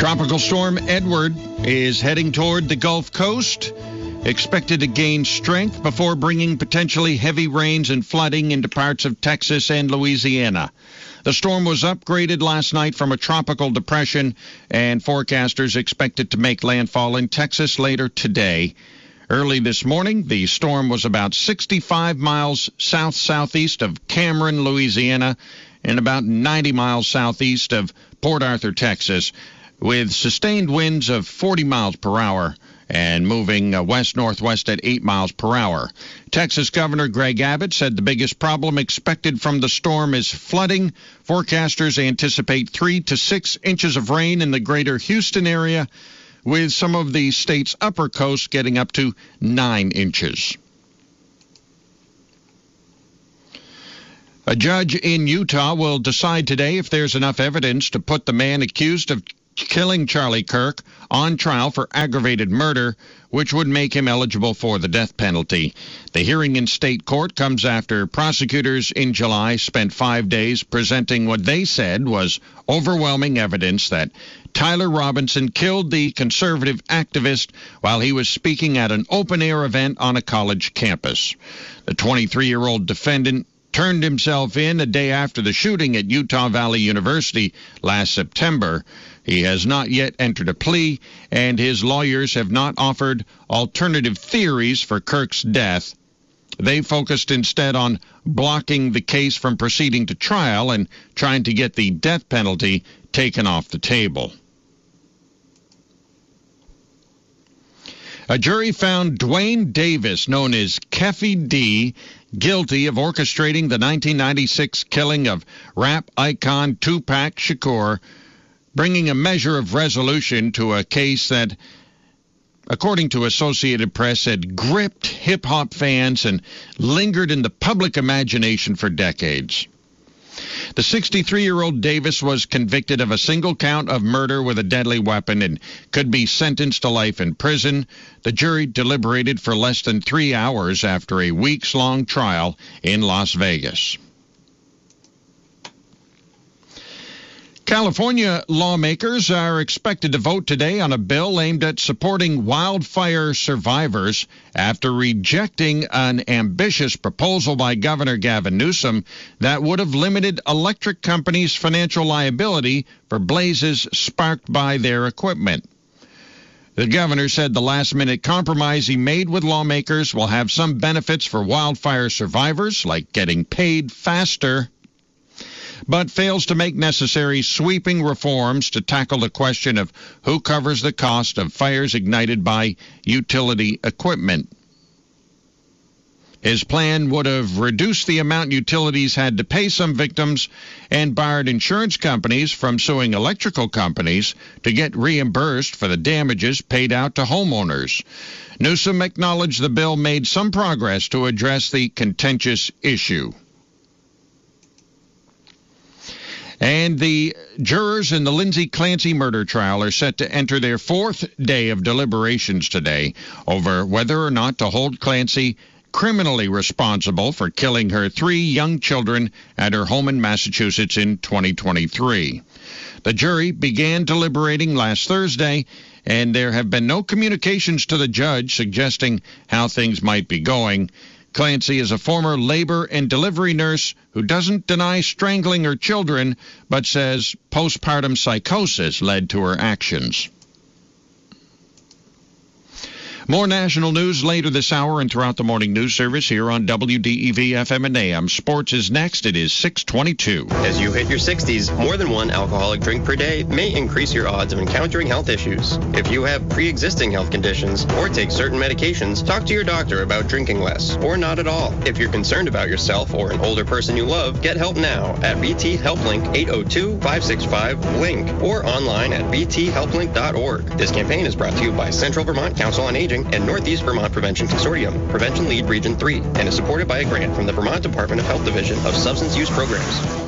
Tropical storm Edward is heading toward the Gulf Coast, expected to gain strength before bringing potentially heavy rains and flooding into parts of Texas and Louisiana. The storm was upgraded last night from a tropical depression, and forecasters expect it to make landfall in Texas later today. Early this morning, the storm was about 65 miles south-southeast of Cameron, Louisiana, and about 90 miles southeast of Port Arthur, Texas, with sustained winds of 40 miles per hour and moving west-northwest at 8 miles per hour. Texas Governor Greg Abbott said the biggest problem expected from the storm is flooding. Forecasters anticipate 3 to 6 inches of rain in the greater Houston area, with some of the state's upper coast getting up to 9 inches. A judge in Utah will decide today if there's enough evidence to put the man accused of killing Charlie Kirk on trial for aggravated murder, which would make him eligible for the death penalty. The hearing in state court comes after prosecutors in July spent 5 days presenting what they said was overwhelming evidence that Tyler Robinson killed the conservative activist while he was speaking at an open-air event on a college campus. The 23-year-old defendant turned himself in a day after the shooting at Utah Valley University last September. He has not yet entered a plea, and his lawyers have not offered alternative theories for Kirk's death. They focused instead on blocking the case from proceeding to trial and trying to get the death penalty taken off the table. A jury found Dwayne Davis, known as Keffy D, guilty of orchestrating the 1996 killing of rap icon Tupac Shakur, bringing a measure of resolution to a case that, according to Associated Press, had gripped hip-hop fans and lingered in the public imagination for decades. The 63-year-old Davis was convicted of a single count of murder with a deadly weapon and could be sentenced to life in prison. The jury deliberated for less than 3 hours after a weeks-long trial in Las Vegas. California lawmakers are expected to vote today on a bill aimed at supporting wildfire survivors after rejecting an ambitious proposal by Governor Gavin Newsom that would have limited electric companies' financial liability for blazes sparked by their equipment. The governor said the last-minute compromise he made with lawmakers will have some benefits for wildfire survivors, like getting paid faster, but fails to make necessary sweeping reforms to tackle the question of who covers the cost of fires ignited by utility equipment. His plan would have reduced the amount utilities had to pay some victims and barred insurance companies from suing electrical companies to get reimbursed for the damages paid out to homeowners. Newsom acknowledged the bill made some progress to address the contentious issue. And the jurors in the Lindsay Clancy murder trial are set to enter their 4th day of deliberations today over whether or not to hold Clancy criminally responsible for killing her 3 young children at her home in Massachusetts in 2023. The jury began deliberating last Thursday, and there have been no communications to the judge suggesting how things might be going. Clancy is a former labor and delivery nurse who doesn't deny strangling her children, but says postpartum psychosis led to her actions. More national news later this hour and throughout the morning news service here on WDEV FM and AM. Sports is next. It is 6:22. As you hit your 60s, more than one alcoholic drink per day may increase your odds of encountering health issues. If you have pre-existing health conditions or take certain medications, talk to your doctor about drinking less or not at all. If you're concerned about yourself or an older person you love, get help now at BT HelpLink 802-565-LINK or online at bthelplink.org. This campaign is brought to you by Central Vermont Council on Aging and Northeast Vermont Prevention Consortium, Prevention Lead Region 3, and is supported by a grant from the Vermont Department of Health Division of Substance Use Programs.